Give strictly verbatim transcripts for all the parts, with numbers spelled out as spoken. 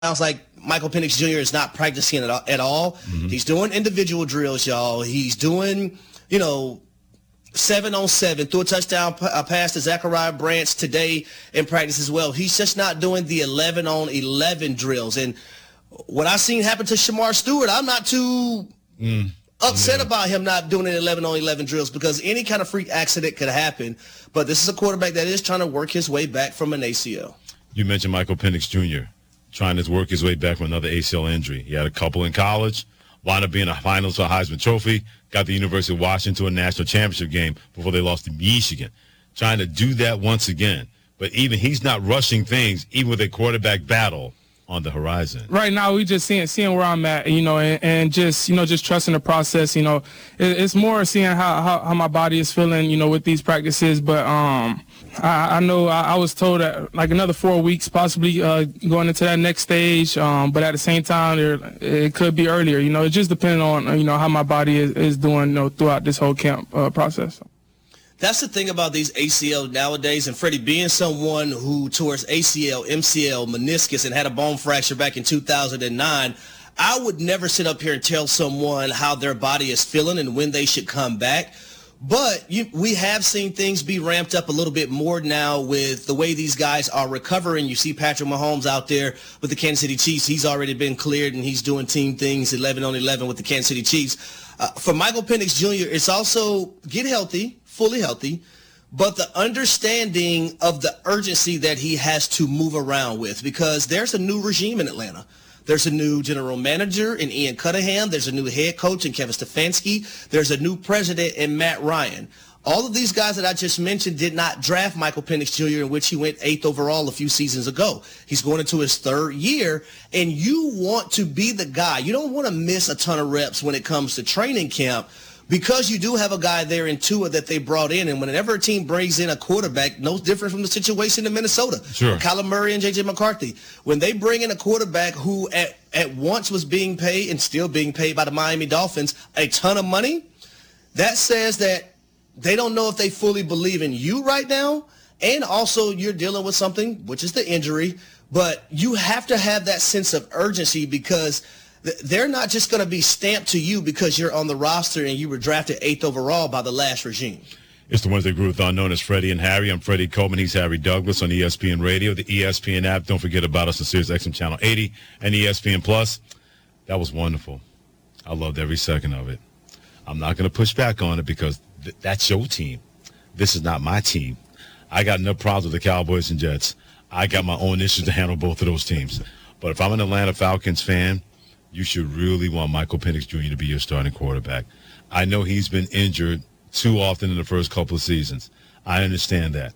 sounds like Michael Penix Junior is not practicing at all. At all. Mm-hmm. He's doing individual drills, y'all. He's doing, you know, seven on seven, threw a touchdown uh, pass to Zachariah Branch today in practice as well. He's just not doing the eleven on eleven drills. And what I've seen happen to Shamar Stewart, I'm not too mm. upset yeah. about him not doing an eleven on eleven drills, because any kind of freak accident could happen. But this is a quarterback that is trying to work his way back from an A C L. You mentioned Michael Penix Junior trying to work his way back from another A C L injury. He had a couple in college, wound up being a finalist for a Heisman Trophy, got the University of Washington to a national championship game before they lost to Michigan. Trying to do that once again. But even he's not rushing things, even with a quarterback battle on the horizon. Right now, we just seeing seeing where I'm at, you know, and, and just, you know, just trusting the process. You know, it, it's more seeing how, how, how my body is feeling, you know, with these practices. But um, I, I know I, I was told that like another four weeks possibly uh, going into that next stage. Um, but at the same time, there, it could be earlier. You know, it just depends on, you know, how my body is, is doing, you know, throughout this whole camp uh, process. That's the thing about these A C L nowadays, and Freddie, being someone who towards A C L, M C L, meniscus, and had a bone fracture back in two thousand nine, I would never sit up here and tell someone how their body is feeling and when they should come back. But you, we have seen things be ramped up a little bit more now with the way these guys are recovering. You see Patrick Mahomes out there with the Kansas City Chiefs. He's already been cleared, and he's doing team things eleven on eleven with the Kansas City Chiefs. Uh, for Michael Penix Junior, it's also get healthy, fully healthy, but the understanding of the urgency that he has to move around with, because there's a new regime in Atlanta. There's a new general manager in Ian Cunningham. There's a new head coach in Kevin Stefanski. There's a new president in Matt Ryan. All of these guys that I just mentioned did not draft Michael Penix Junior, in which he went eighth overall a few seasons ago. He's going into his third year, and you want to be the guy. You don't want to miss a ton of reps when it comes to training camp, because you do have a guy there in Tua that they brought in. And whenever a team brings in a quarterback, no different from the situation in Minnesota, sure. Kyler Murray and J J McCarthy, when they bring in a quarterback who at, at once was being paid and still being paid by the Miami Dolphins a ton of money, that says that they don't know if they fully believe in you right now. And also you're dealing with something, which is the injury, but you have to have that sense of urgency, because they're not just going to be stamped to you because you're on the roster and you were drafted eighth overall by the last regime. It's the Wednesday Groove-thon known as Freddie and Harry. I'm Freddie Coleman. He's Harry Douglas on E S P N Radio, the E S P N app. Don't forget about us on Sirius X M Channel eighty and E S P N Plus. That was wonderful. I loved every second of it. I'm not going to push back on it because th- that's your team. This is not my team. I got no problems with the Cowboys and Jets. I got my own issues to handle both of those teams. But if I'm an Atlanta Falcons fan, you should really want Michael Penix Junior to be your starting quarterback. I know he's been injured too often in the first couple of seasons. I understand that.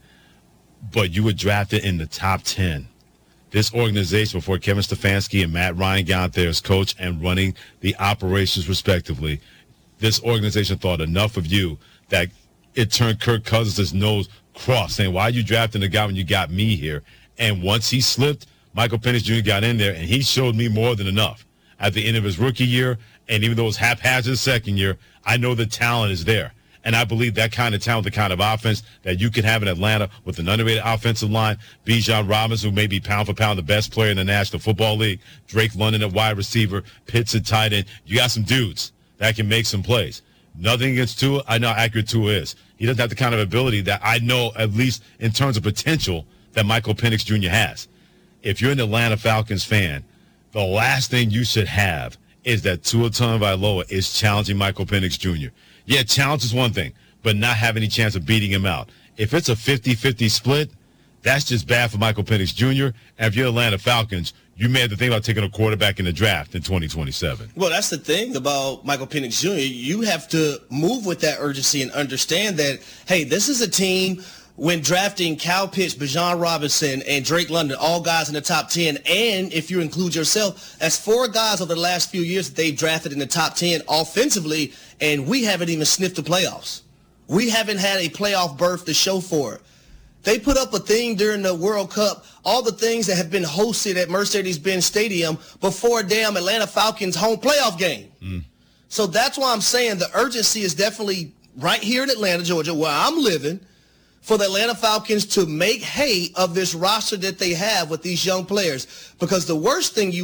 But you were drafted in the top ten. This organization, before Kevin Stefanski and Matt Ryan got there as coach and running the operations respectively, this organization thought enough of you that it turned Kirk Cousins' nose cross, saying, why are you drafting the guy when you got me here? And once he slipped, Michael Penix Junior got in there, and he showed me more than enough. At the end of his rookie year, and even though it was haphazard second year, I know the talent is there. And I believe that kind of talent, the kind of offense that you can have in Atlanta with an underrated offensive line, Bijan Robinson, who may be pound for pound the best player in the National Football League, Drake London at wide receiver, Pitts at tight end. You got some dudes that can make some plays. Nothing against Tua. I know how accurate Tua is. He doesn't have the kind of ability that I know, at least in terms of potential, that Michael Penix Junior has. If you're an Atlanta Falcons fan, the last thing you should have is that Tua Tagovailoa is challenging Michael Penix Junior Yeah, challenge is one thing, but not have any chance of beating him out. If it's a fifty-fifty split, that's just bad for Michael Penix Junior And if you're Atlanta Falcons, you may have to think about taking a quarterback in the draft in twenty twenty-seven. Well, that's the thing about Michael Penix Junior You have to move with that urgency and understand that, hey, this is a team when drafting Kyle Pitts, Bijan Robinson, and Drake London, all guys in the top ten, and if you include yourself, that's four guys over the last few years that they've drafted in the top ten offensively, and we haven't even sniffed the playoffs. We haven't had a playoff berth to show for it. They put up a thing during the World Cup, all the things that have been hosted at Mercedes-Benz Stadium before a damn Atlanta Falcons home playoff game. Mm. So that's why I'm saying the urgency is definitely right here in Atlanta, Georgia, where I'm living, for the Atlanta Falcons to make hay of this roster that they have with these young players. Because the worst thing you